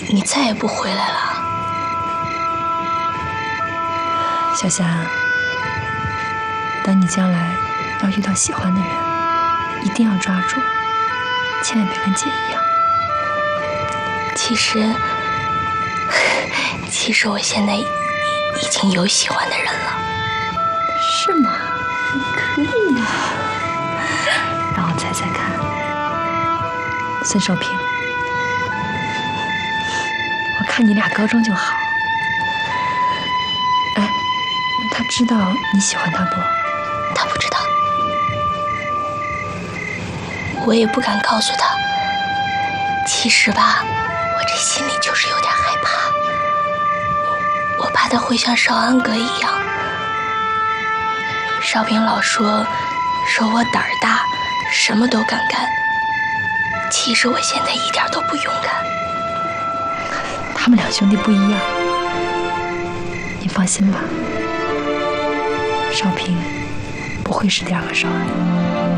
你再也不回来了。 小霞，等你将来要遇到喜欢的人，一定要抓住，千万别跟姐一样。 其实我现在已经有喜欢的人了。 是吗？你可以呀。让我猜猜看，孙守平，我看你俩高中就好。哎，他知道你喜欢他不？ 他不知道，我也不敢告诉他。其实吧，我这心里就是有点害怕，我怕他会像少安阁一样。少平老说我胆儿大，什么都敢干。其实我现在一点都不勇敢。 他们两兄弟不一样，你放心吧，少平不会是第二个少安。